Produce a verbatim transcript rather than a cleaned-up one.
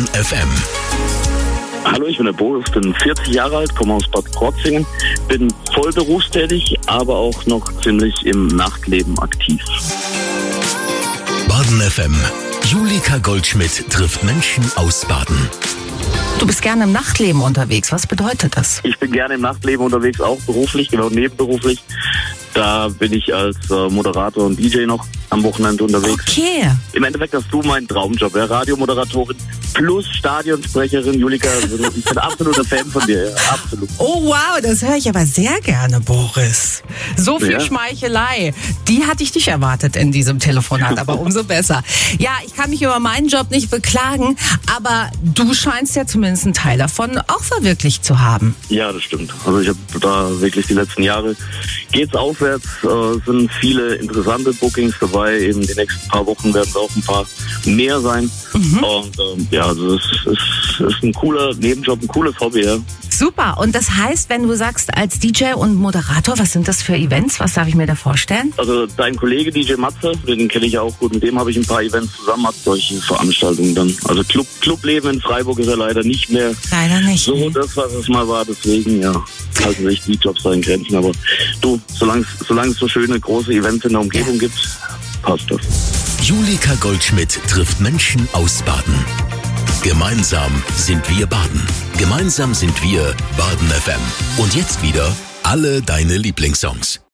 F M. Hallo, ich bin der Boris, bin vierzig Jahre alt, komme aus Bad Krozingen, bin voll berufstätig, aber auch noch ziemlich im Nachtleben aktiv. Baden F M. Julika Goldschmidt trifft Menschen aus Baden. Du bist gerne im Nachtleben unterwegs. Was bedeutet das? Ich bin gerne im Nachtleben unterwegs, auch beruflich, genau nebenberuflich. Da bin ich als äh, Moderator und D J noch am Wochenende unterwegs. Okay. Im Endeffekt hast du meinen Traumjob, ja? Radiomoderatorin plus Stadionsprecherin. Julika, ich bin absoluter Fan von dir, ja, absolut. Oh wow, das höre ich aber sehr gerne, Boris. So viel Ja. Schmeichelei. Die hatte ich nicht erwartet in diesem Telefonat, aber umso besser. Ja, ich kann mich über meinen Job nicht beklagen, aber du scheinst ja zumindest einen Teil davon auch verwirklicht zu haben. Ja, das stimmt. Also ich habe da wirklich die letzten Jahre, geht's aufwärts, äh, sind viele interessante Bookings dabei. Eben die nächsten paar Wochen werden es auch ein paar mehr sein. Mhm. Und ähm, ja, also es ist, ist ein cooler Nebenjob, ein cooles Hobby, ja. Super. Und das heißt, wenn du sagst als D J und Moderator, was sind das für Events? Was darf ich mir da vorstellen? Also dein Kollege D J Matze, den kenne ich ja auch gut, mit dem habe ich ein paar Events zusammen, hab solche Veranstaltungen dann. Also Club, Clubleben in Freiburg ist ja leider nicht mehr Leider nicht. so das, was es mal war, deswegen ja, halten sich die Jobs da in Grenzen. Aber du, solange solange es so schöne große Events in der Umgebung gibt, passt das. Julika Goldschmidt trifft Menschen aus Baden. Gemeinsam sind wir Baden. Gemeinsam sind wir Baden F M. Und jetzt wieder alle deine Lieblingssongs.